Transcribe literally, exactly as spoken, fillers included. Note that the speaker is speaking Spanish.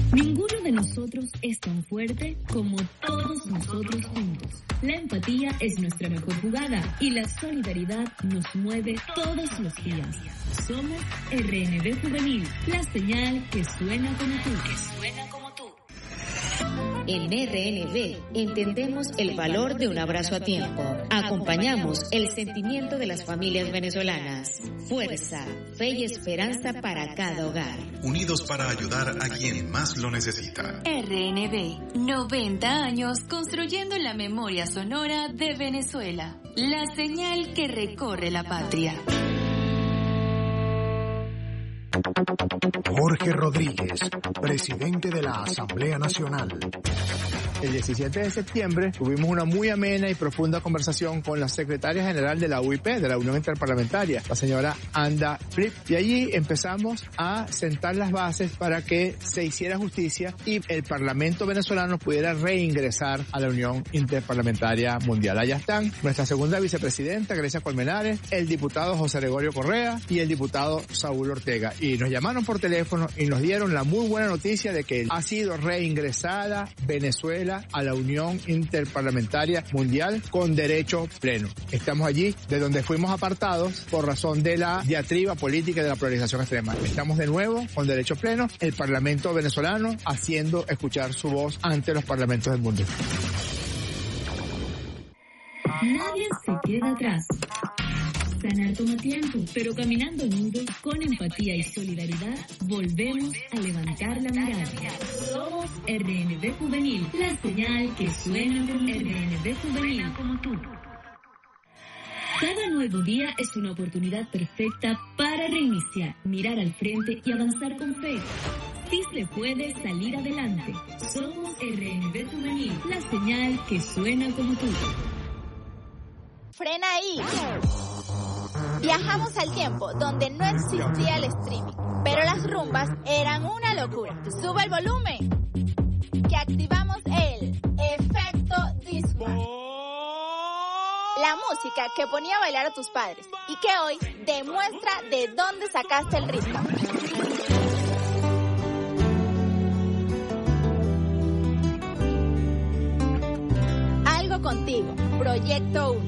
Ninguno de nosotros es tan fuerte como todos nosotros juntos. La empatía es nuestra mejor jugada y la solidaridad nos mueve todos los días. Somos R N B Juvenil, la señal que suena como tú. Que suena como tú. En R N B entendemos el valor de un abrazo a tiempo. Acompañamos el sentimiento de las familias venezolanas. Fuerza, fe y esperanza para cada hogar. Unidos para ayudar a quien más lo necesita. R N B, noventa años construyendo la memoria sonora de Venezuela. La señal que recorre la patria. Jorge Rodríguez, presidente de la Asamblea Nacional. El diecisiete de septiembre tuvimos una muy amena y profunda conversación con la secretaria general de la U I P, de la Unión Interparlamentaria, la señora Anda Flip, y allí empezamos a sentar las bases para que se hiciera justicia y el Parlamento venezolano pudiera reingresar a la Unión Interparlamentaria Mundial. Allá están nuestra segunda vicepresidenta, Grecia Colmenares, el diputado José Gregorio Correa y el diputado Saúl Ortega. Y nos llamaron por teléfono y nos dieron la muy buena noticia de que ha sido reingresada Venezuela a la Unión Interparlamentaria Mundial con derecho pleno. Estamos allí de donde fuimos apartados por razón de la diatriba política y de la polarización extrema. Estamos de nuevo con derecho pleno, el Parlamento venezolano haciendo escuchar su voz ante los parlamentos del mundo. Nadie se queda atrás. Sanar toma tiempo, pero caminando unidos con empatía y solidaridad, volvemos a levantar la mirada. Somos R N B Juvenil, la señal que suena como R N B Juvenil como tú. Cada nuevo día es una oportunidad perfecta para reiniciar, mirar al frente y avanzar con fe. Sí se puede salir adelante. Somos R N B Juvenil, la señal que suena como tú. Frena ahí. Viajamos al tiempo donde no existía el streaming, pero las rumbas eran una locura. Sube el volumen, que activamos el efecto disco. La música que ponía a bailar a tus padres y que hoy demuestra de dónde sacaste el ritmo. Algo contigo, Proyecto uno.